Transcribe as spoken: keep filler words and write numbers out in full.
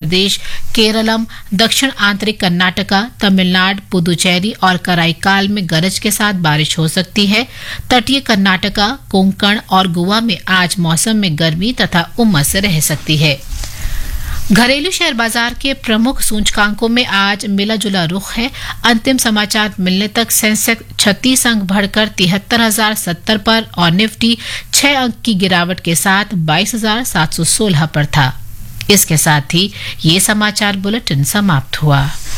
प्रदेश, केरलम, दक्षिण आंतरिक कर्नाटका, तमिलनाडु, पुदुचेरी और कराईकाल में गरज के साथ बारिश हो सकती है। तटीय कर्नाटका, कोंकण और गोवा में आज मौसम में गर्मी तथा उमस रह सकती है। घरेलू शेयर बाजार के प्रमुख सूचकांकों में आज मिला जुला रुख है। अंतिम समाचार मिलने तक सेंसेक्स छत्तीस अंक बढ़कर तिहत्तर हजार सत्तर पर और निफ्टी छह अंक की गिरावट के साथ बाईस हजार सात सौ सोलह पर था। इसके साथ ही ये समाचार बुलेटिन समाप्त हुआ।